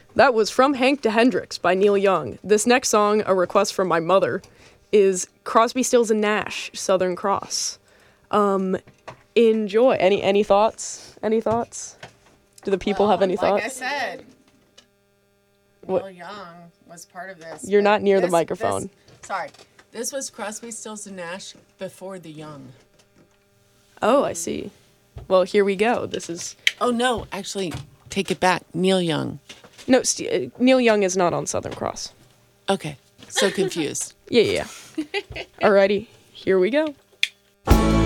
That was From Hank to Hendrix by Neil Young. This next song, a request from my mother, is Crosby, Stills and Nash, Southern Cross. Enjoy. Any thoughts? Any thoughts? Do the people have any thoughts? Like I said, Neil Young was part of this. You're not near the microphone. This was Crosby, Stills and Nash before the Young. Oh, I see. Well, here we go. This is... Oh, no, actually, take it back. Neil Young. No, Neil Young is not on Southern Cross. Okay, so confused. Yeah. Alrighty, here we go.